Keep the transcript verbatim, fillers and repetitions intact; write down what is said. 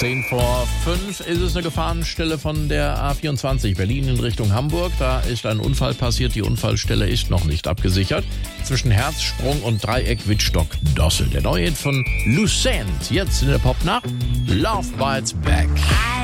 Zehn vor fünf ist es eine Gefahrenstelle von der A vierundzwanzig Berlin in Richtung Hamburg. Da ist ein Unfall passiert. Die Unfallstelle ist noch nicht abgesichert. Zwischen Herzsprung und Dreieck Wittstock-Dossel. Der neue Hit von Lucent. Jetzt in der Popnacht. Love Bites Back.